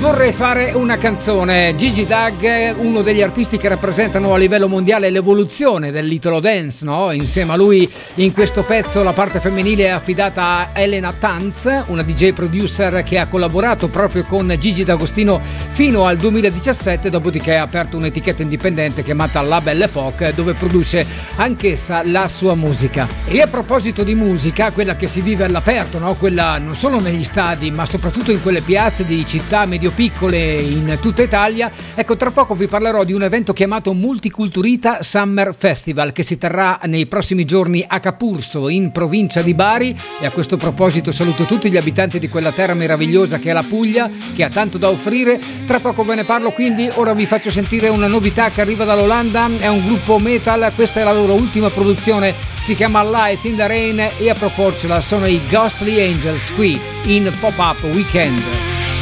Vorrei fare una canzone. Gigi Doug, uno degli artisti che rappresentano a livello mondiale l'evoluzione dell'Italo Dance, no? Insieme a lui in questo pezzo la parte femminile è affidata a Elena Tanz, una DJ producer che ha collaborato proprio con Gigi D'Agostino fino al 2017, dopodiché ha aperto un'etichetta indipendente chiamata La Belle Époque, dove produce anch'essa la sua musica. E a proposito di musica, quella che si vive all'aperto, no? Quella non solo negli stadi, ma soprattutto in quelle piazze di città medio-piccole in tutta Italia, ecco, tra poco vi parlerò di un evento chiamato Multiculturita Summer Festival che si terrà nei prossimi giorni a Capurso, in provincia di Bari. E a questo proposito saluto tutti gli abitanti di quella terra meravigliosa che è la Puglia, che ha tanto da offrire. Tra poco ve ne parlo, quindi ora vi faccio sentire una novità che arriva dall'Olanda. È un gruppo metal, questa è la loro ultima produzione, si chiama Lights in the Rain e a proporcela sono i Ghostly Angels qui in Pop-Up Weekend.